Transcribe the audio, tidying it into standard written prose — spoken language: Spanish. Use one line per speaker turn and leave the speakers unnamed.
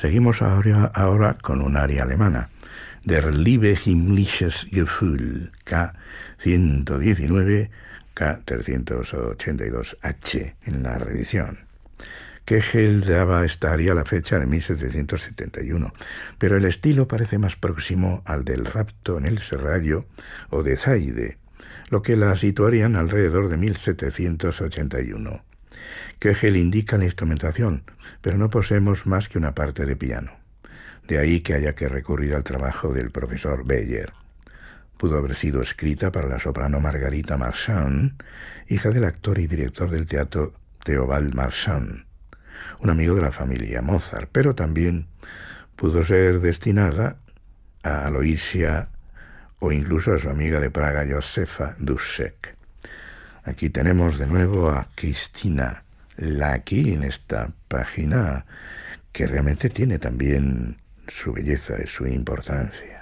Seguimos ahora con un aria alemana, Der Liebe himmlisches Gefühl, K119, K382H en la revisión. Köchel daba esta aria a la fecha de 1771, pero el estilo parece más próximo al del rapto en el serrallo o de Zaide, lo que la situarían alrededor de 1781. Köchel indica la instrumentación, pero no poseemos más que una parte de piano. De ahí que haya que recurrir al trabajo del profesor Beyer. Pudo haber sido escrita para la soprano Margarita Marchand, hija del actor y director del teatro Theobald Marchand, un amigo de la familia Mozart, pero también pudo ser destinada a Aloysia o incluso a su amiga de Praga, Josefa Duszek. Aquí tenemos de nuevo a Cristina Lacki en esta página, que realmente tiene también su belleza y su importancia.